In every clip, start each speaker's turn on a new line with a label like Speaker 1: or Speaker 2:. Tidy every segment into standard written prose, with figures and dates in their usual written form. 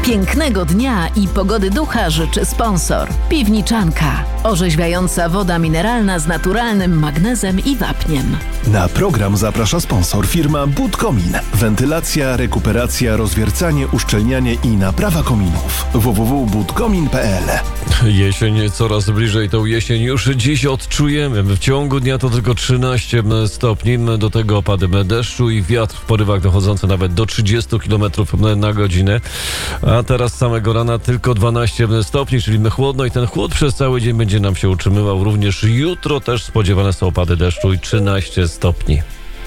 Speaker 1: Pięknego dnia i pogody ducha życzy sponsor. Piwniczanka. Orzeźwiająca woda mineralna z naturalnym magnezem i wapniem.
Speaker 2: Na program zaprasza sponsor firma Budkomin. Wentylacja, rekuperacja, rozwiercanie, uszczelnianie i naprawa kominów. www.budkomin.pl.
Speaker 3: Jesień coraz bliżej, tą jesień już dziś odczujemy. W ciągu dnia to tylko 13 stopni, do tego opady deszczu i wiatr w porywach dochodzący nawet do 30 km na godzinę. A teraz z samego rana tylko 12 stopni, czyli chłodno i ten chłód przez cały dzień będzie nam się utrzymywał. Również jutro też spodziewane są opady deszczu i 13 stopni.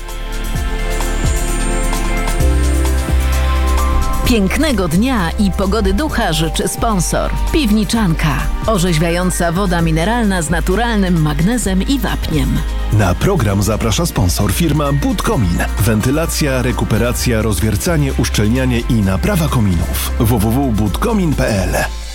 Speaker 1: Pięknego dnia i pogody ducha życzy sponsor. Piwniczanka. Orzeźwiająca woda mineralna z naturalnym magnezem i wapniem.
Speaker 2: Na program zaprasza sponsor firma Budkomin. Wentylacja, rekuperacja, rozwiercanie, uszczelnianie i naprawa kominów. www.budkomin.pl.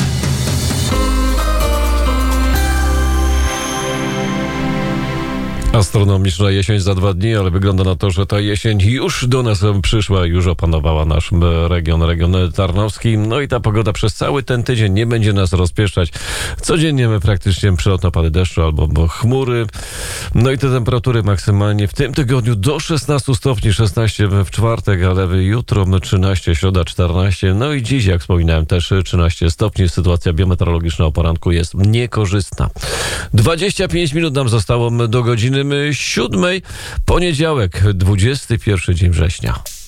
Speaker 3: Astronomiczna jesień za 2 dni, ale wygląda na to, że ta jesień już do nas przyszła, już opanowała nasz region tarnowski. No i ta pogoda przez cały ten tydzień nie będzie nas rozpieszczać. Codziennie praktycznie przelotne opady deszczu albo chmury. No i te temperatury maksymalnie w tym tygodniu do 16 stopni, 16 w czwartek, ale jutro 13, środa 14. No i dziś, jak wspominałem, też 13 stopni. Sytuacja biometeorologiczna o poranku jest niekorzystna. 25 minut nam zostało do godziny 7. Poniedziałek, 21 dzień września.